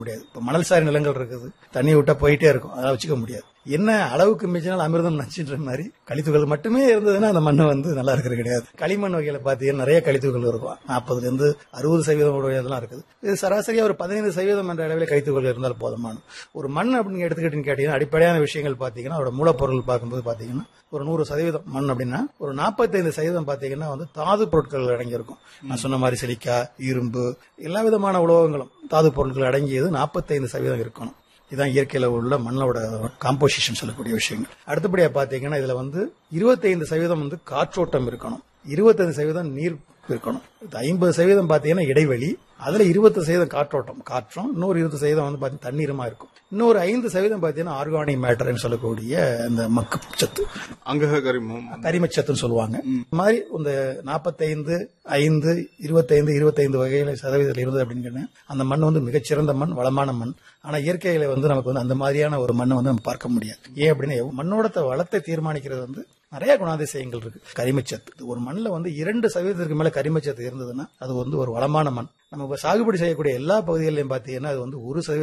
முடியாது. இப்ப மணல் சாரி நிலங்கள் இருக்குது, தண்ணி விட்டா போயிட்டே இருக்கும், அதெல்லாம் வச்சுக்க முடியாது. என்ன அளவுக்கு மிஞ்சினால் அமிர்தம் நச்சுன்ற மாதிரி கழித்துகள் மட்டுமே இருந்ததுன்னா அந்த மண்ணை நல்லா இருக்கிறது கிடையாது. களிமண் வகையில பாத்தீங்கன்னா நிறைய கழித்துகள் இருக்கும், 40% 60% உடையதெல்லாம் இருக்குது. இது சராசரியா ஒரு 15% என்ற அளவில் கழித்துகள் இருந்தால் போதுமான ஒரு மண் அப்படின்னு எடுத்துக்கிட்டு கேட்டீங்கன்னா அடிப்படையான விஷயங்கள் பாத்தீங்கன்னா அதோட மூலப்பொருள் பார்க்கும்போது பாத்தீங்கன்னா ஒரு 100% மண் அப்படின்னா ஒரு 45% பாத்தீங்கன்னா தாது பொருட்கள் அடங்கியிருக்கும். நான் சொன்ன மாதிரி சிலிக்கா, இரும்பு, எல்லா விதமான உலோகங்களும் தாது பொருட்கள் அடங்கியது 45% இருக்கணும். இதுதான் இயற்கையில உள்ள மண்ணோட காம்போசிஷன் சொல்லக்கூடிய விஷயங்கள். அடுத்தபடியா பாத்தீங்கன்னா இதுல 25% காற்றோட்டம் இருக்கணும், 25% நீர் இருக்கணும், 50% பாத்தீங்கன்னா இடைவெளி, அதுல 20% காற்றும், இன்னொரு 20% பாத்தீங்கன்னா தண்ணீருமா இருக்கும், இன்னொரு 5% பாத்தீங்கன்னா ஆர்கானிக் மேட்டர் சொல்லக்கூடிய இந்த மக்கு சத்து, அங்கக கரிமச்சத்துன்னு சொல்லுவாங்க. இந்த மாதிரி இந்த 45, 5, 25, 25 வகையில சதவீதத்தில் இருந்தது அப்படின்னு அந்த மண் மிகச்சிறந்த மண், வளமான மண். ஆனா இயற்கையில நமக்கு அந்த மாதிரியான ஒரு மண்ணை நம்ம பார்க்க முடியாது. ஏன் அப்படின்னா மண்ணோட வளத்தை தீர்மானிக்கிறது நிறைய குணாதிசயங்கள் இருக்கு. கரிமச்சத்து ஒரு மண்ணில் 2% மேல கரிமச்சத்து இருந்ததுன்னா அது ஒரு வளமான மண். நம்ம சாகுபடி செய்யக்கூடிய எல்லா பகுதிகளிலும் பாத்தீங்கன்னா அது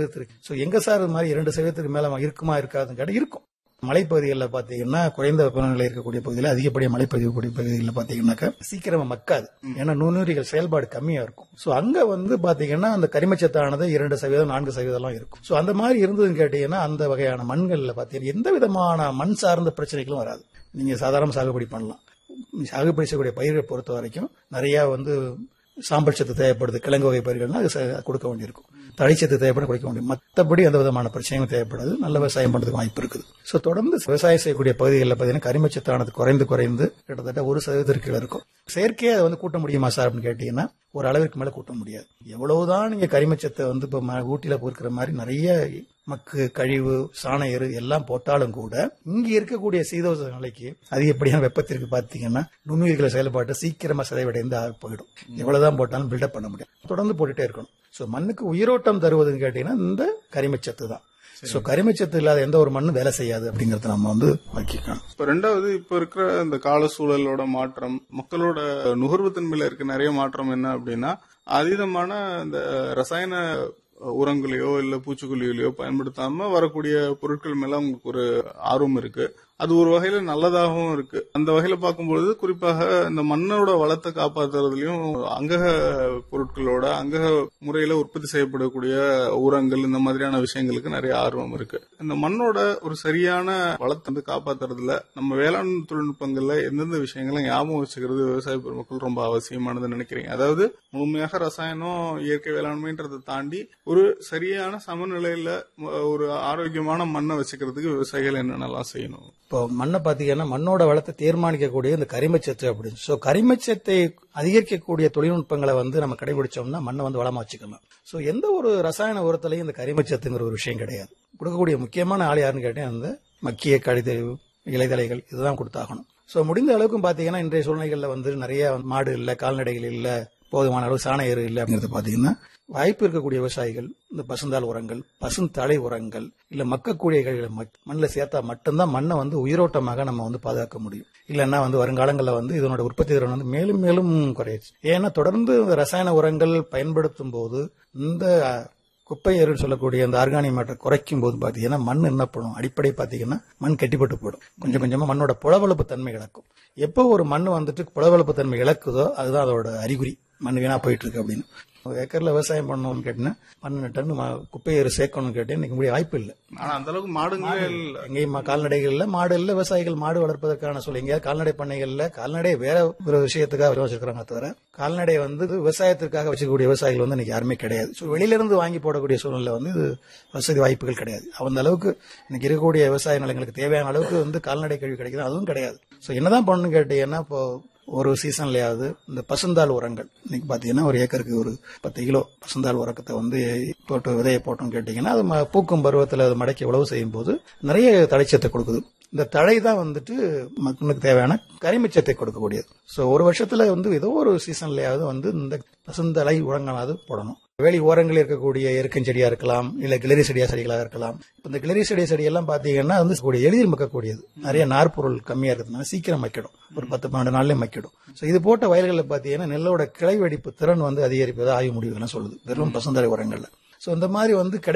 1% எங்க சார் இது மாதிரி 2% மேல இருக்குமா இருக்காதுன்னு கேட்டா இருக்கும். மலைப்பகுதிகளில் பாத்தீங்கன்னா குறைந்த வெப்பநிலை இருக்கக்கூடிய பகுதியில், அதிகப்படியாக மழை பெய்யக்கூடிய பகுதிகளில் பாத்தீங்கன்னாக்கா சீக்கிரமா மக்காது, ஏன்னா நுண்ணுயிரிகள் செயல்பாடு கம்மியா இருக்கும். சோ அங்க பாத்தீங்கன்னா அந்த கரிமச்சத்தானது 2%, 4% இருக்கும். சோ அந்த மாதிரி இருந்ததுன்னு கேட்டீங்கன்னா அந்த வகையான மண்கள்ல பாத்தீங்கன்னா எந்த விதமான மண் சார்ந்த பிரச்சனைகளும் வராது. நீங்க சாதாரண சாகுபடி பண்ணலாம். சாகுபடி செய்யக்கூடிய பயிர்களை பொறுத்த வரைக்கும் நிறைய சாம்பல் சத்து தேவைப்படுது, கிழங்கு வகை பயிர்கள்னா அது கொடுக்க வேண்டியிருக்கும், தழைச்சத்து தேவைப்பட கொடுக்க வேண்டிய, மற்றபடி அந்த விதமான பிரச்சனையும் தேவைப்படாது. நல்ல விவசாயம் பண்றதுக்கு வாய்ப்பு இருக்குது. சோ தொடர்ந்து விவசாயம் செய்யக்கூடிய பகுதிகளில் பாத்தீங்கன்னா கரிமச்சத்தானது குறைந்து கிட்டத்தட்ட 1% கீழே இருக்கும். செயற்கையை அதை கூட்ட முடியுமா சார் அப்படின்னு கேட்டீங்கன்னா ஒரு அளவிற்கு மேல கூட்ட முடியாது. எவ்வளவுதான் நீங்க கரிமச்சத்தை இப்ப ஊட்டியில பொறுக்கிற மாதிரி நிறைய மக்கு, கழிவு, சாண எரு எல்லாம் போட்டாலும் கூட இங்க இருக்கக்கூடிய சீதோஷ நிலைக்கு அதிகப்படியான வெப்பத்திற்கு பாத்தீங்கன்னா நுண்ணுயிர்களை செயல்பாட்டு சீக்கிரமா சிதைவடைந்து போயிடும். எவ்வளவுதான் போட்டாலும் பில்டப் பண்ண முடியும், தொடர்ந்து போட்டுட்டே இருக்கணும். சோ மண்ணுக்கு உயிரோட்டம் தருவதுன்னு கேட்டீங்கன்னா இந்த கரிமச்சத்து தான். சோ கரிமச்சத்து இல்லாத எந்த ஒரு மண்ணும் வேலை செய்யாது அப்படிங்கறத நம்ம வகிக்கணும். இப்ப ரெண்டாவது, இப்ப இருக்கிற இந்த கால சூழலோட மாற்றம், மக்களோட நுகர்வு தன்மையில இருக்க நிறைய மாற்றம் என்ன அப்படின்னா அதீதமான இந்த ரசாயன உரங்களையோ இல்ல பூச்சிக்கொல்லிகளையோ பயன்படுத்தாம வரக்கூடிய பொருட்கள் மேல உங்களுக்கு ஒரு ஆர்வம் இருக்கு. அது ஒரு வகையில நல்லதாகவும் இருக்கு. அந்த வகையில பார்க்கும்பொழுது குறிப்பாக இந்த மண்ணோட வளத்தை காப்பாற்றுறதுலயும் அங்கக பொருட்களோட அங்கக முறையில உற்பத்தி செய்யப்படக்கூடிய உரங்கள் இந்த மாதிரியான விஷயங்களுக்கு நிறைய ஆர்வம் இருக்கு. இந்த மண்ணோட ஒரு சரியான வளத்தை காப்பாற்றுறதுல நம்ம வேளாண் தொழில்நுட்பங்கள்ல எந்தெந்த விஷயங்களை ஞாபகம் வச்சுக்கிறது விவசாய பெருமக்கள் ரொம்ப அவசியமானது நினைக்கிறீங்க? அதாவது முழுமையாக ரசாயனம், இயற்கை வேளாண்மைன்றதை தாண்டி ஒரு சரியான சமநிலையில ஒரு ஆரோக்கியமான மண்ணை வச்சுக்கிறதுக்கு விவசாயிகள் என்னென்னலாம் செய்யணும்? இப்போ மண்ணை பாத்தீங்கன்னா மண்ணோட வளத்தை தீர்மானிக்கக்கூடிய இந்த கரிமச்சத்து அப்படின்னு. சோ கரிமச்சத்தை அதிகரிக்கக்கூடிய தொழில்நுட்பங்களை நம்ம கடைபிடிச்சோம்னா மண்ணை வளமா வச்சுக்கலாம். சோ எந்த ஒரு ரசாயன உரத்திலையும் இந்த கரிமச்சத்துங்கிற ஒரு விஷயம் கிடையாது. கொடுக்கக்கூடிய முக்கியமான ஆள் யாருன்னு கேட்டேன், அந்த மக்கிய கழிவு, இலைதலைகள் இதுதான் கொடுத்தாகணும். சோ முடிந்த அளவுக்கு பாத்தீங்கன்னா இன்றைய சூழ்நிலைகள்ல நிறைய மாடு இல்ல, கால்நடைகள் இல்ல, போதுமான அளவு சாண எரு இல்ல அப்படிங்கறது பாத்தீங்கன்னா வாய்ப்பு இருக்கக்கூடிய விவசாயிகள் இந்த பசுந்தாள் உரங்கள், பசுந்தழை உரங்கள் இல்ல மக்கக்கூடிய மண்ணில் சேர்த்தா மட்டும்தான் மண்ணை உயிரோட்டமாக நம்ம பாதுகாக்க முடியும். இல்லைன்னா வருங்காலங்களில் இதனோட உற்பத்தி திறன் மேலும் மேலும் குறையுது. ஏன்னா தொடர்ந்து ரசாயன உரங்கள் பயன்படுத்தும் போது இந்த குப்பை எருன்னு சொல்லக்கூடிய அந்த ஆர்கானிக் மேட்டர் குறைக்கும் போது பாத்தீங்கன்னா மண் என்ன பண்ணும், அடிப்படை பாத்தீங்கன்னா மண் கெட்டிப்பட்டு போயிடும். கொஞ்சம் கொஞ்சமா மண்ணோட புலவெளப்பு தன்மை இழக்கும். எப்போ ஒரு மண் புலவெளப்பு தன்மை இழக்குதோ அதுதான் அதோட அறிகுறி, மண் வீணா போயிட்டு இருக்கு அப்படின்னு. ஏக்கர்ல விவசாயம் பண்ணணும்னு கேட்டீங்கன்னா 12 டன் குப்பை எரு சேர்க்கணும்னு கேட்டேன், இன்னைக்கு முடிய வாய்ப்பு இல்லை. ஆனா அந்த அளவுக்கு மாடுங்களே இல்ல, எங்கேயும் கால்நடைகள் இல்ல, மாடு இல்ல, விவசாயிகள் மாடு வளர்ப்பதற்கான சொல்ல எங்கேயாவது கால்நடை பண்ணைகள்ல கால்நடை வேற ஒரு விஷயத்துக்காக வச்சிருக்காங்க தவிர கால்நடை விவசாயத்திற்காக வச்சுக்கூடிய விவசாயிகள் இன்னைக்கு யாருமே கிடையாது. வெளியில இருந்து வாங்கி போடக்கூடிய சூழ்நிலை இது வசதி வாய்ப்புகள் கிடையாது. அந்த அளவுக்கு இன்னைக்கு இருக்கக்கூடிய விவசாய நிலங்களுக்கு தேவையான அளவுக்கு கால்நடை கழிவு கிடைக்குது, அதுவும் கிடையாது. சோ என்னதான் பண்ணணும்னு கேட்டீங்கன்னா இப்போ ஒரு சீசன்லயாவது இந்த பசுந்தாள் உரங்கள் இன்னைக்கு பாத்தீங்கன்னா ஒரு ஏக்கருக்கு ஒரு 10 கிலோ பசுந்தாள் உரக்கத்தை போட்டு விதையை போட்டோம்னு கேட்டீங்கன்னா அது பூக்கும் பருவத்தில் அது மடக்கி உழவு செய்யும் போது நிறைய தழைச்சத்தை கொடுக்குது. இந்த தழை தான் மக்களுக்கு தேவையான கரிமச்சத்தை கொடுக்கக்கூடியது. சோ ஒரு வருஷத்துல ஏதோ ஒரு சீசன்லயாவது இந்த பசுந்தழை உரங்களாவது போடணும். வேலி ஓரங்களில் இருக்கக்கூடிய எருக்கஞ்செடியா இருக்கலாம், இல்ல கிளரி செடிகளாக இருக்கலாம். இந்த கிளரி செடியெல்லாம் பாத்தீங்கன்னா எளிதில் மக்கக்கூடியது, நிறைய நார்பொருள் கம்மியா இருக்கிறதுனால சீக்கிரம் மக்கிடும், ஒரு 10-12 நாள்லயே மக்கிடும். சோ இது போட்ட வயல்களில் பாத்தீங்கன்னா நெல்லோட கிளை வெடிப்பு திறன் அதிகரிப்பதை ஆய்வு முடிவுகள் சொல்லுது வெறும் பசுந்தழை உரங்கள்ல. சோ இந்த மாதிரி வந்து